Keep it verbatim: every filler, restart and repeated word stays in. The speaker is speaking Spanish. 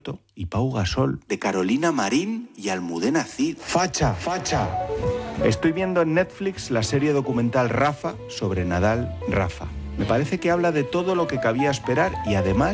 y Pau Gasol, de Carolina Marín y Almudena Cid. Facha, facha. Estoy viendo en Netflix la serie documental Rafa sobre Nadal Rafa. Me parece que habla de todo lo que cabía esperar y además